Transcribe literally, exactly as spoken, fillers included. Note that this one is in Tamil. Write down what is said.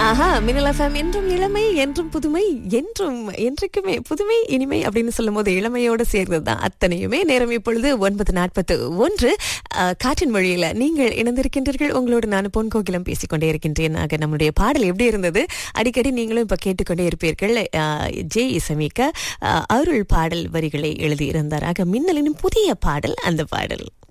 ஆஹா, மின்னல் எஃப்எம் என்றும் இளமை, என்றும் புதுமை, என்றும் என்றைக்குமே புதுமை இனிமை அப்படின்னு சொல்லும் போது இளமையோடு சேர்ந்ததுதான் அத்தனையுமே. நேரம் இப்பொழுது ஒன்பது நாற்பத்து ஒன்று. காற்றின் மொழியில நீங்கள் இணைந்திருக்கின்றீர்கள். உங்களோடு நான் பொன் கோகிலம் பேசிக்கொண்டே இருக்கின்றேன். ஆக நம்முடைய பாடல் எப்படி இருந்தது அடிக்கடி நீங்களும் இப்ப கேட்டுக்கொண்டே இருப்பீர்கள். ஜே இசமிக்க அருள் பாடல் வரிகளை எழுதியிருந்தார். ஆக மின்னலின் புதிய பாடல் அந்த பாடல்.